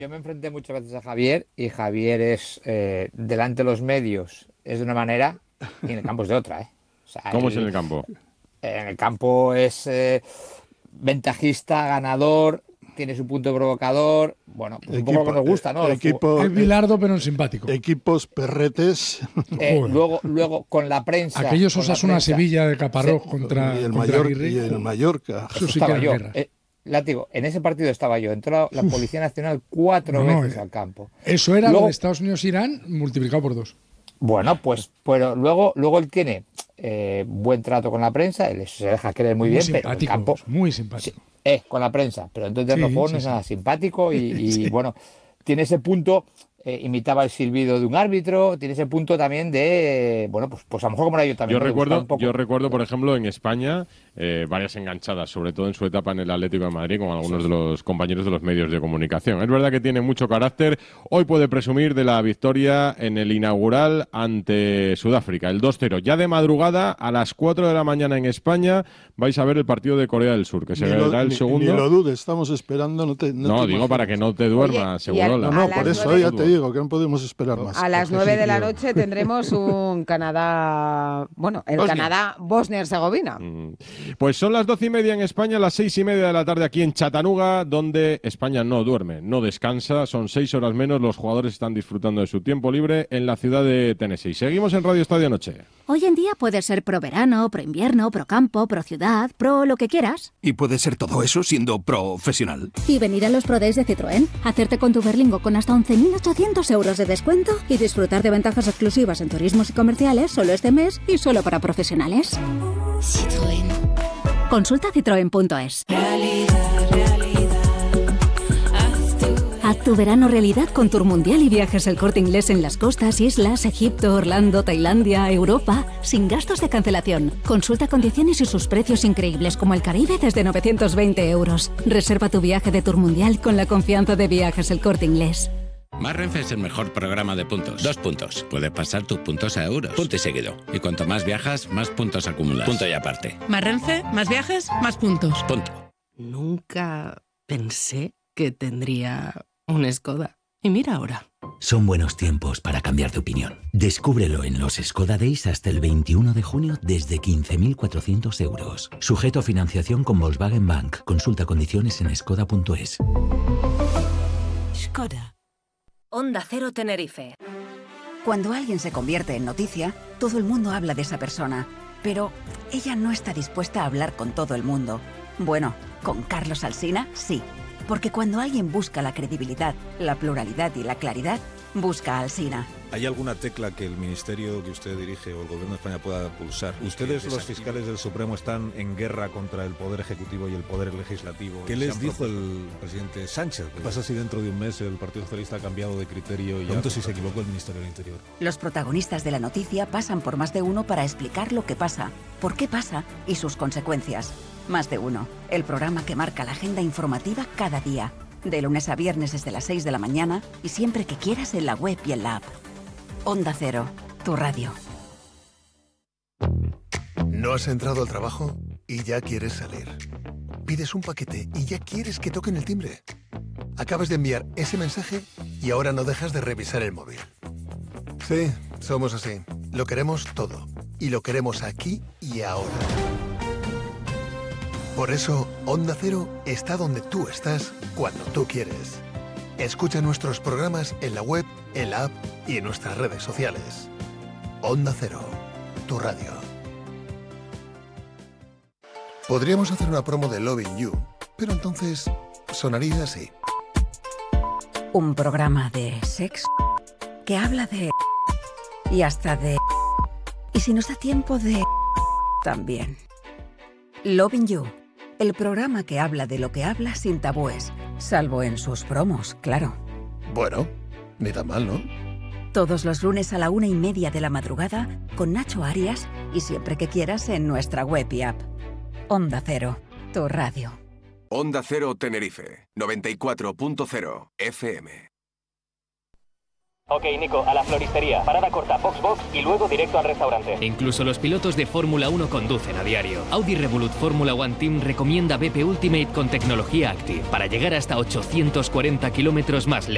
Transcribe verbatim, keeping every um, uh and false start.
Yo me enfrenté muchas veces a Javier y Javier es, eh, delante de los medios, es de una manera y en el campo es de otra, ¿eh? O sea, ¿Cómo es en él, el campo? en el campo es eh, ventajista, ganador, tiene su punto provocador, bueno, pues un poco lo que nos gusta, ¿no? Los fu- Equipo, Es Bilardo, pero en simpático. equipos perretes. eh, Joder. luego, luego con la prensa. Aquellos con la Osasuna prensa, Sevilla de Caparrós Sí. contra, y el, contra Mayor, Aguirre. y el Mallorca. Eso sí que estaba era yo. guerra. Eh, látigo, en ese partido estaba yo. Entró la, la Policía Nacional cuatro No, no, veces eh. al campo. Eso era Luego- lo de Estados Unidos-Irán multiplicado por dos. Bueno, pues, pero luego, luego él tiene eh, buen trato con la prensa, él se deja querer muy, bien, pero en el simpático, campo, muy sí, simpático. eh, con la prensa, pero entonces Sí, no juego sí, no es sí. nada simpático y, y, Sí. bueno, tiene ese punto, eh, imitaba el silbido de un árbitro, tiene ese punto también de, bueno, pues, pues a lo mejor como era yo también. Yo ¿no? De buscar recuerdo, un poco- yo recuerdo, por ejemplo, en España, eh, varias enganchadas, sobre todo en su etapa en el Atlético de Madrid, con algunos de los compañeros de los medios de comunicación. Es verdad que tiene mucho carácter. Hoy puede presumir de la victoria en el inaugural ante Sudáfrica, el dos cero. Ya de madrugada, a las cuatro de la mañana en España, vais a ver el partido de Corea del Sur, que se Ni lo, verá el ni- segundo. ni lo dudes, estamos esperando. No, te, no, No, te digo imaginas. para que no te duermas, Oye, y al- Segurola. No, a no, las por eso nueve- ya te digo que no podemos esperar más. A las Porque nueve sí, de la tío. noche tendremos un Canadá, bueno, el Bosnia. Canadá Bosnia-Herzegovina. Mm. Pues son las doce y media en España, las seis y media de la tarde aquí en Chattanooga, donde España no duerme, no descansa, son seis horas menos, los jugadores están disfrutando de su tiempo libre en la ciudad de Tennessee. Seguimos en Radio Estadio Noche. Hoy en día puedes ser pro verano, pro invierno, pro campo, pro ciudad, pro lo que quieras. Y puede ser todo eso siendo profesional. Y venir a los Pro Days de Citroën, hacerte con tu Berlingo con hasta once mil ochocientos euros de descuento y disfrutar de ventajas exclusivas en turismos y comerciales solo este mes y solo para profesionales. Citroën. Consulta citroen punto es. Haz tu verano realidad con Tour Mundial y viajes El Corte Inglés en las costas, islas, Egipto, Orlando, Tailandia, Europa, sin gastos de cancelación. Consulta condiciones y sus precios increíbles como el Caribe desde novecientos veinte euros. Reserva tu viaje de Tour Mundial con la confianza de Viajes El Corte Inglés. Más Renfe es el mejor programa de puntos. Dos puntos. Puedes pasar tus puntos a euros. Punto y seguido. Y cuanto más viajas, más puntos acumulas. Punto y aparte. Más Renfe, más viajes, más puntos. Punto. Nunca pensé que tendría un Skoda. Y mira ahora. Son buenos tiempos para cambiar de opinión. Descúbrelo en los Skoda Days hasta el veintiuno de junio desde quince mil cuatrocientos euros. Sujeto a financiación con Volkswagen Bank. Consulta condiciones en skoda punto es. Skoda. Onda Cero Tenerife. Cuando alguien se convierte en noticia, todo el mundo habla de esa persona. Pero ella no está dispuesta a hablar con todo el mundo. Bueno, con Carlos Alsina, sí. Porque cuando alguien busca la credibilidad, la pluralidad y la claridad, busca a Alsina. ¿Hay alguna tecla que el ministerio que usted dirige o el gobierno de España pueda pulsar? Ustedes, los fiscales del Supremo, están en guerra contra el Poder Ejecutivo y el Poder Legislativo. ¿Qué les dijo el presidente Sánchez? ¿Qué pasa si dentro de un mes el Partido Socialista ha cambiado de criterio y ya si se equivocó el Ministerio del Interior? Los protagonistas de la noticia pasan por Más de Uno para explicar lo que pasa, por qué pasa y sus consecuencias. Más de Uno, el programa que marca la agenda informativa cada día. De lunes a viernes desde las seis de la mañana y siempre que quieras en la web y en la app. Onda Cero, tu radio. ¿No has entrado al trabajo y ya quieres salir? Pides un paquete y ya quieres que toquen el timbre. Acabas de enviar ese mensaje y ahora no dejas de revisar el móvil. Sí, somos así. Lo queremos todo. Y lo queremos aquí y ahora. Por eso, Onda Cero está donde tú estás cuando tú quieres. Escucha nuestros programas en la web, en la app y en nuestras redes sociales. Onda Cero, tu radio. Podríamos hacer una promo de Loving You, pero entonces sonaría así. Un programa de sexo que habla de... y hasta de... y si nos da tiempo de... también. Loving You, el programa que habla de lo que habla sin tabúes, salvo en sus promos, claro. Bueno, ni tan mal, ¿no? Todos los lunes a la una y media de la madrugada con Nacho Arias y siempre que quieras en nuestra web y app. Onda Cero, tu radio. Onda Cero Tenerife, noventa y cuatro punto cero F M. Ok, Nico, a la floristería. Parada corta, box box y luego directo al restaurante. Incluso los pilotos de Fórmula uno conducen a diario. Audi Revolut Fórmula One Team recomienda B P Ultimate con tecnología Active para llegar hasta ochocientos cuarenta kilómetros más lejos.